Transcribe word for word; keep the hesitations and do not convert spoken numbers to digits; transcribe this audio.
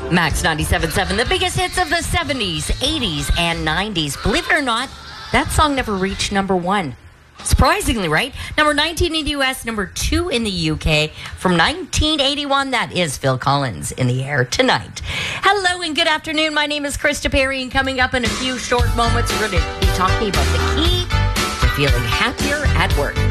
Max ninety-seven point seven, the biggest hits of the seventies, eighties, and nineties. Believe it or not, that song never reached number one. Surprisingly, right? Number nineteen in the U S, number two in the U K. From nineteen eighty-one, that is Phil Collins in the air tonight. Hello and good afternoon. My name is Krista Perry, and coming up in a few short moments, we're going to be talking about the key to feeling happier at work.